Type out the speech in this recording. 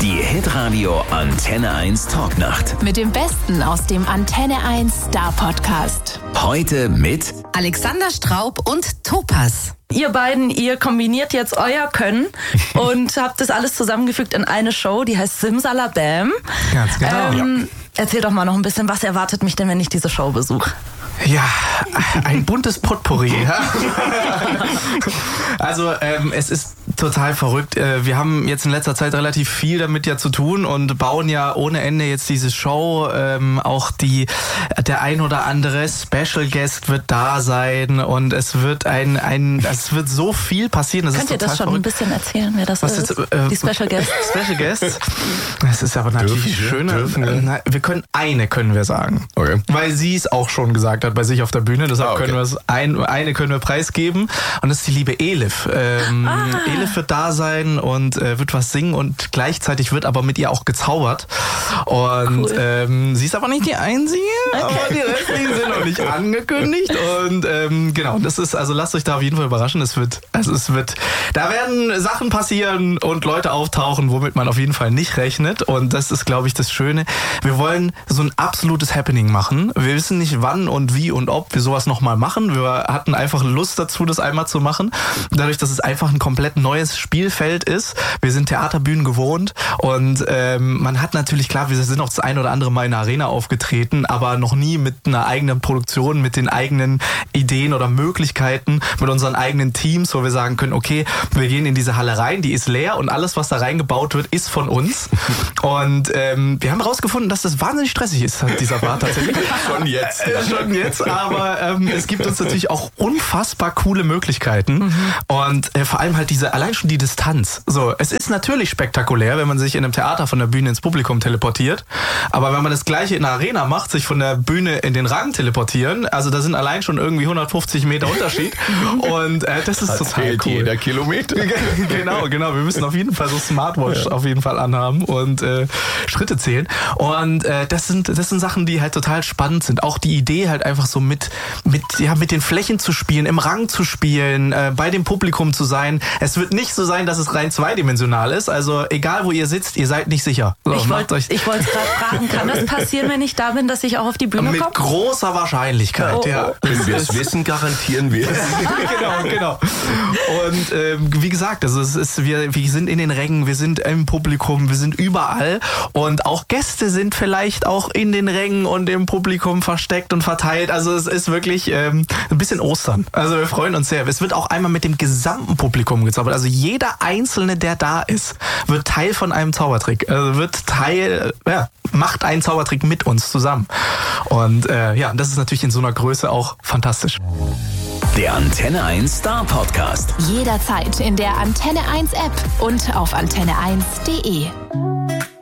Die Hitradio Antenne 1 Talknacht. Mit dem Besten aus dem Antenne 1 Star Podcast. Heute mit Alexander Straub und Topaz. Ihr beiden, ihr kombiniert jetzt euer Können und habt das alles zusammengefügt in eine Show, die heißt Simsalabam. Ganz genau. Erzähl doch mal noch ein bisschen, was erwartet mich denn, wenn ich diese Show besuche? Ja, ein buntes Potpourri. Ja? Also es ist total verrückt. Wir haben jetzt in letzter Zeit relativ viel damit ja zu tun und bauen ja ohne Ende jetzt diese Show. Auch der ein oder andere Special Guest wird da sein und es wird es wird so viel passieren. Das Könnt ihr das schon verrückt. Ein bisschen erzählen, wer das Was ist? Jetzt, die Special Guests? Special Guests? Das ist aber natürlich schön. Wir können wir sagen. Okay. Weil sie es auch schon gesagt hat bei sich auf der Bühne. Deshalb können wir es eine können wir preisgeben. Und das ist die liebe Elif. Elif wird da sein und wird was singen und gleichzeitig wird aber mit ihr auch gezaubert. Und sie ist aber nicht die Einzige. Okay. Aber die restlichen sind noch nicht angekündigt. Und genau, das ist, also lasst euch da auf jeden Fall überraschen. Da werden Sachen passieren und Leute auftauchen, womit man auf jeden Fall nicht rechnet. Und das ist, glaube ich, das Schöne. Wir wollen so ein absolutes Happening machen. Wir wissen nicht wann und wie und ob wir sowas nochmal machen. Wir hatten einfach Lust dazu, das einmal zu machen. Dadurch, dass es einfach ein komplett neues Spielfeld ist. Wir sind Theaterbühnen gewohnt und man hat natürlich, klar, wir sind auch das ein oder andere Mal in der Arena aufgetreten, aber noch nie mit einer eigenen Produktion, mit den eigenen Ideen oder Möglichkeiten, mit unseren eigenen Teams, wo wir sagen können, okay, wir gehen in diese Halle rein, die ist leer und alles, was da reingebaut wird, ist von uns. Und wir haben herausgefunden, dass das wahnsinnig stressig ist, dieser Bar tatsächlich. Schon jetzt, aber es gibt uns natürlich auch unfassbar coole Möglichkeiten und vor allem halt allein schon die Distanz. So, es ist natürlich spektakulär, wenn man sich in einem Theater von der Bühne ins Publikum teleportiert, aber wenn man das Gleiche in der Arena macht, sich von der Bühne in den Rang teleportieren, also da sind allein schon irgendwie 150 Meter Unterschied und das ist total cool. Jeder Kilometer. Genau, wir müssen auf jeden Fall so Smartwatch auf jeden Fall anhaben und Schritte zählen und das sind Sachen, die halt total spannend sind. Auch die Idee halt einfach so mit den Flächen zu spielen, im Rang zu spielen, bei dem Publikum zu sein. Es wird nicht so sein, dass es rein zweidimensional ist. Also egal, wo ihr sitzt, ihr seid nicht sicher. So, ich wollte gerade fragen, kann das passieren, wenn ich da bin, dass ich auch auf die Bühne komme? Mit großer Wahrscheinlichkeit, ja. Wenn wir es wissen, garantieren wir es. Genau. Und wie gesagt, also wir sind in den Rängen, wir sind im Publikum, wir sind überall und auch Gäste sind vielleicht auch in den Rängen und im Publikum versteckt und verteilt. Also es ist wirklich ein bisschen Ostern. Also wir freuen uns sehr. Es wird auch einmal mit dem gesamten Publikum gezaubert. Also jeder Einzelne, der da ist, wird Teil von einem Zaubertrick. Also macht einen Zaubertrick mit uns zusammen. Und das ist natürlich in so einer Größe auch fantastisch. Der Antenne 1 Star Podcast. Jederzeit in der Antenne 1 App und auf antenne1.de.